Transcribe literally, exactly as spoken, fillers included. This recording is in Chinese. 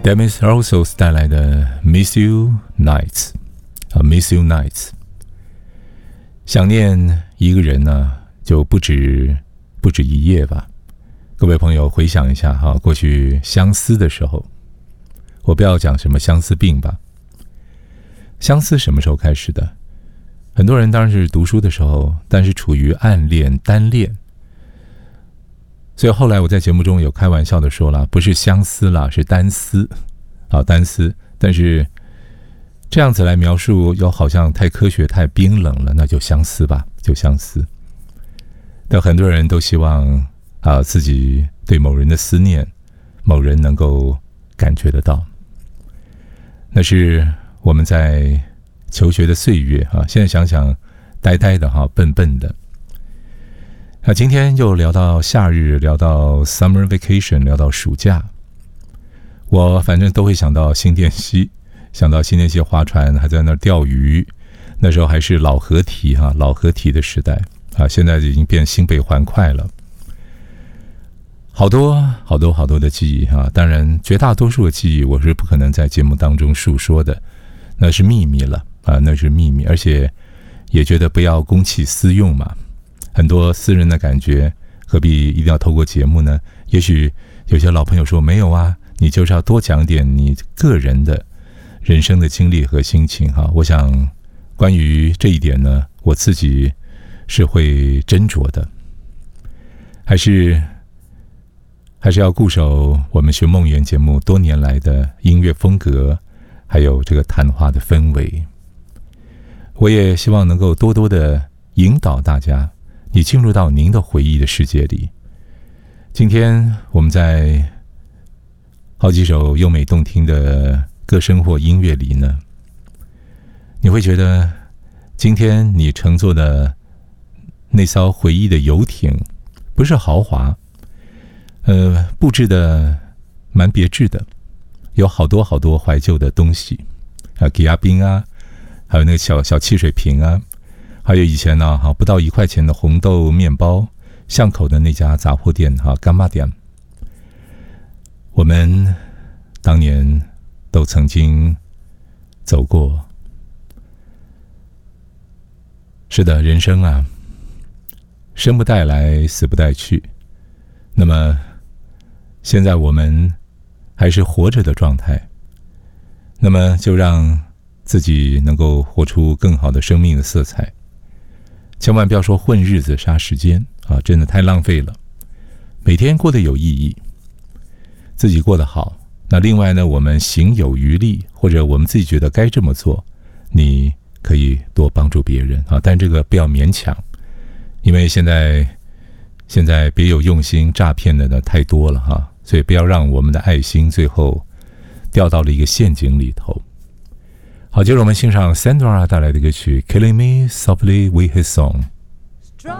Demis Roussos 带来的 Miss You Nights 啊 Miss You Nights， 想念一个人呢，就不止不止一夜吧。各位朋友回想一下哈，过去相思的时候，我不要讲什么相思病吧。相思什么时候开始的？很多人当然是读书的时候，但是处于暗恋单恋，所以后来我在节目中有开玩笑的说了，不是相思啦，是单思啊，单思。但是这样子来描述又好像太科学太冰冷了，那就相思吧，就相思。但很多人都希望啊，自己对某人的思念，某人能够感觉得到。那是我们在求学的岁月啊，现在想想呆呆的哈，笨笨的。那今天又聊到夏日，聊到 summer vacation， 聊到暑假，我反正都会想到新店溪，想到新店溪划船，还在那儿钓鱼。那时候还是老河堤哈，老河堤的时代啊，现在已经变新北环快了。好多好多好多的记忆啊，当然绝大多数的记忆我是不可能在节目当中述说的，那是秘密了啊，那是秘密，而且也觉得不要公器私用嘛，很多私人的感觉何必一定要透过节目呢？也许有些老朋友说没有啊，你就是要多讲点你个人的人生的经历和心情哈。我想关于这一点呢，我自己是会斟酌的，还是还是要固守我们寻梦园节目多年来的音乐风格，还有这个谈话的氛围。我也希望能够多多的引导大家，你进入到您的回忆的世界里。今天我们在好几首优美动听的歌声或音乐里呢，你会觉得今天你乘坐的那艘回忆的游艇不是豪华，呃，布置的蛮别致的，有好多好多怀旧的东西啊，吉亚冰啊，还有那个小小汽水瓶啊，还有以前呢、啊、不到一块钱的红豆面包，巷口的那家杂货店哈，干妈店。我们当年都曾经走过。是的，人生啊，生不带来，死不带去。那么现在我们还是活着的状态，那么就让自己能够活出更好的生命的色彩。千万不要说混日子杀时间啊，真的太浪费了。每天过得有意义，自己过得好，那另外呢，我们行有余力，或者我们自己觉得该这么做，你可以多帮助别人啊，但这个不要勉强，因为现在现在别有用心诈骗的呢太多了哈，所以不要让我们的爱心最后掉到了一个陷阱里头。好，接着我们欣赏 Sandra 带来的歌曲 Killing Me Softly with His Song。